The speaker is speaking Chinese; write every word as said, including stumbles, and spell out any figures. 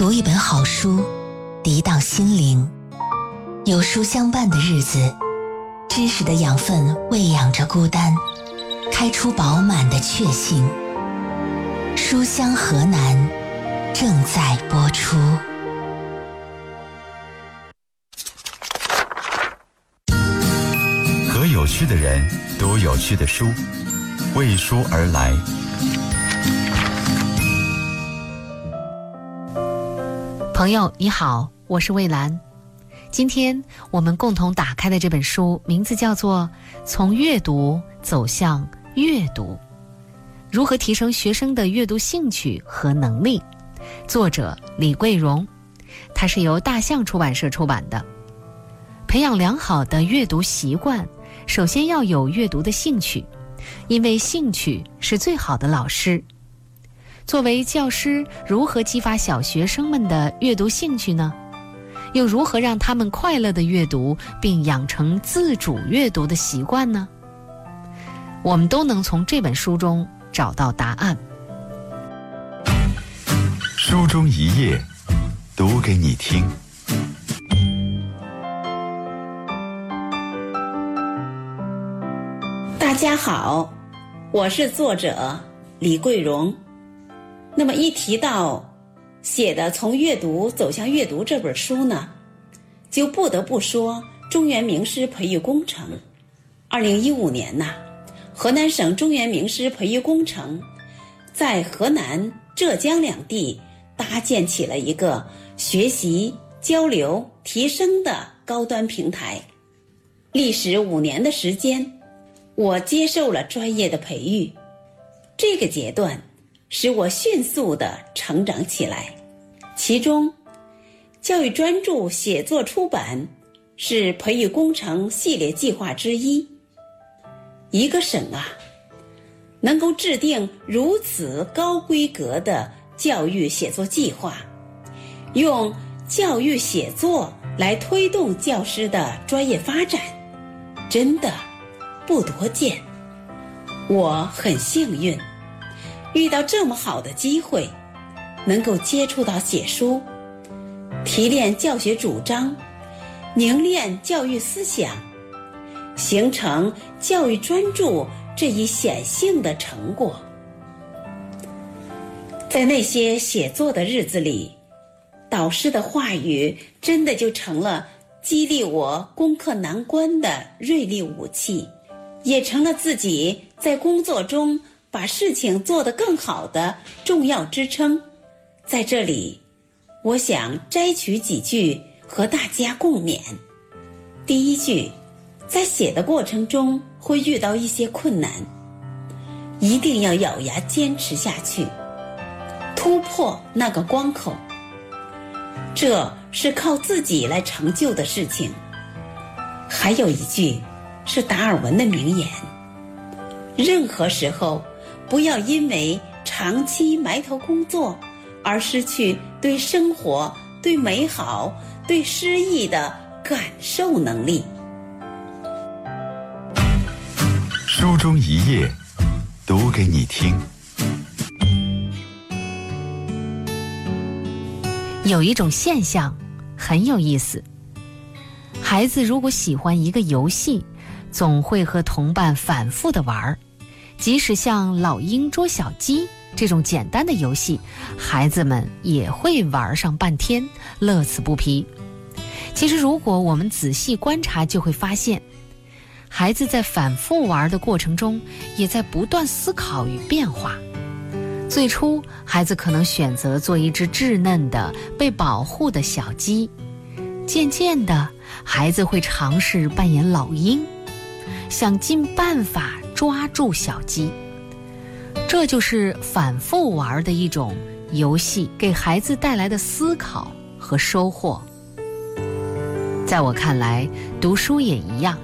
读一本好书，涤荡心灵。有书相伴的日子，知识的养分喂养着孤单，开出饱满的确信。书香河南正在播出。 和有趣的人读有趣的书，为书而来。 朋友你好，我是蔚蓝。今天我们共同打开的这本书名字叫做《从阅读走向阅读：如何提升学生的阅读兴趣和能力》，作者李桂荣，它是由大象出版社出版的。培养良好的阅读习惯，首先要有阅读的兴趣，因为兴趣是最好的老师。作为教师，如何激发小学生们的阅读兴趣呢？又如何让他们快乐地阅读，并养成自主阅读的习惯呢？我们都能从这本书中找到答案。 书中一页，读给你听。 大家好，我是作者李桂荣。那么一提到写的《从阅读走向阅读》这本书呢，就不得不说中原名师培育工程。二零一五年呐，河南省中原名师培育工程在河南、浙江两地搭建起了一个学习、交流、提升的高端平台。历时五年的时间，我接受了专业的培育，这个阶段使我迅速地成长起来。其中，教育专注写作出版是培育工程系列计划之一。一个省啊，能够制定如此高规格的教育写作计划，用教育写作来推动教师的专业发展，真的不多见。我很幸运，遇到这么好的机会，能够接触到写书，提炼教学主张，凝练教育思想，形成教育专注这一显性的成果。在那些写作的日子里，导师的话语真的就成了激励我攻克难关的锐利武器，也成了自己在工作中把事情做得更好的重要支撑。在这里，我想摘取几句和大家共勉。第一句，在写的过程中会遇到一些困难，一定要咬牙坚持下去，突破那个关口，这是靠自己来成就的事情。还有一句是达尔文的名言，任何时候不要因为长期埋头工作而失去对生活、对美好、对诗意的感受能力。 书中一页，读给你听。 有一种现象很有意思，孩子如果喜欢一个游戏，总会和同伴反复地玩，即使像老鹰捉小鸡这种简单的游戏，孩子们也会玩上半天，乐此不疲。其实如果我们仔细观察，就会发现孩子在反复玩的过程中，也在不断思考与变化。最初，孩子可能选择做一只稚嫩的被保护的小鸡，渐渐的，孩子会尝试扮演老鹰，想尽办法抓住小鸡。这就是反复玩的一种游戏给孩子带来的思考和收获。在我看来，读书也一样，